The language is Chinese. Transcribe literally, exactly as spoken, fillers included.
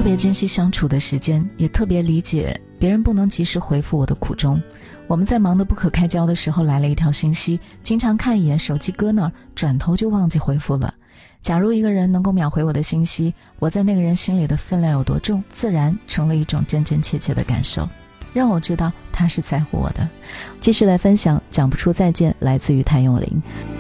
别珍惜相处的时间，也特别理解别人不能及时回复我的苦衷。我们在忙得不可开交的时候来了一条信息，经常看一眼手机搁那儿，转头就忘记回复了。假如一个人能够秒回我的信息，我在那个人心里的分量有多重，自然成了一种真真切切的感受，让我知道他是在乎我的。继续来分享讲不出再见，来自于谭咏麟。